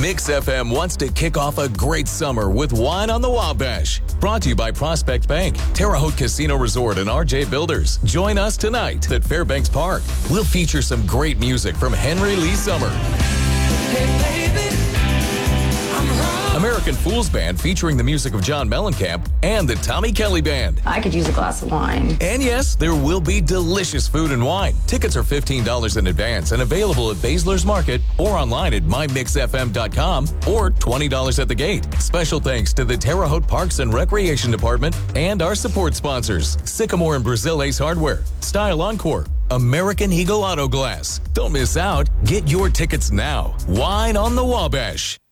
Mix FM wants to kick off a great summer with Wine on the Wabash. Brought to you by Prospect Bank, Terre Haute Casino Resort, and RJ Builders. Join us tonight at Fairbanks Park. We'll feature some great music from Henry Lee Summer. Hey, baby, American Fools Band featuring the music of John Mellencamp and the Tommy Kelly Band. I could use a glass of wine. And yes, there will be delicious food and wine. Tickets are $15 in advance and available at Baszler's Market or online at mymixfm.com or $20 at the gate. Special thanks to the Terre Haute Parks and Recreation Department and our support sponsors, Sycamore and Brazil Ace Hardware, Style Encore, American Eagle Auto Glass. Don't miss out. Get your tickets now. Wine on the Wabash.